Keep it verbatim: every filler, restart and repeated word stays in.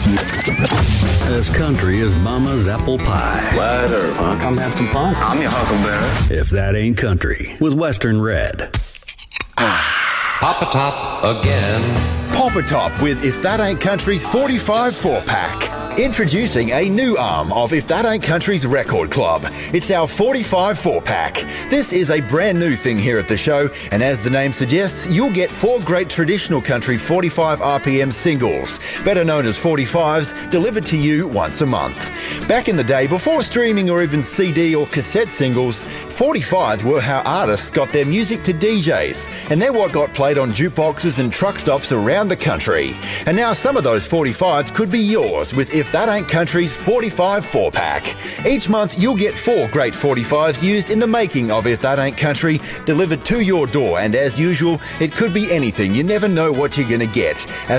As country as mama's apple pie. Wide Earth, huh? Come have some fun. I'm your huckleberry. If that ain't country, with Western Red. Pop a Top again. Pop a Top with If That Ain't Country's forty-five four-pack. Introducing a new arm of If That Ain't Country's Record Club. It's our forty-five four-pack. This is a brand new thing here at the show, and as the name suggests, you'll get four great traditional country forty-five R P M singles, better known as forty-fives, delivered to you once a month. Back in the day, before streaming or even C D or cassette singles, forty-fives were how artists got their music to D Js, and they're what got played on jukeboxes and truck stops around the country. And now some of those forty-fives could be yours with If That Ain't Country's forty-five four-pack. Each month you'll get four great forty-fives used in the making of If That Ain't Country, delivered to your door, and as usual, it could be anything. You never know what you're going to get. As